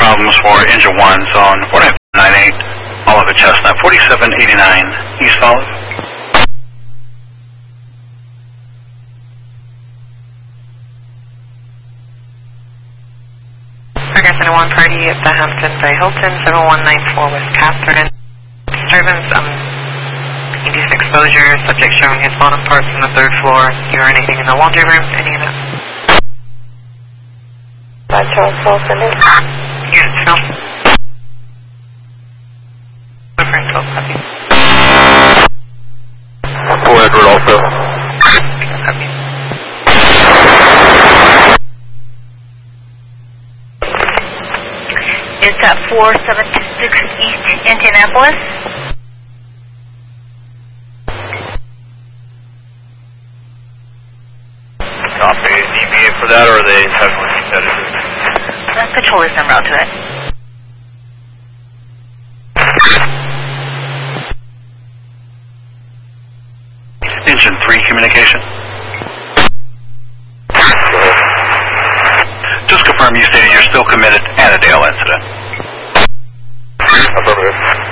problems for engine 1's on 4998 Oliver Chestnut, 4789 East Olive. Ferguson 1 party at the Hampton by Hilton, 7194 West Catherine. Disturbance, induced exposure, subject showing his bottom parts on the 3rd floor, urinating in the laundry room, any of that. Charles Wilson is. Units, Phil. Different Phil, copy. 4 Edward also. Copy. It's at 4726 East Indianapolis. Copy. DBA for that, or are they heavily competitive? That's controller's number, I'll do it. Engine 3 communication. Just confirm you stated you're still committed Annandale incident. Affirmative.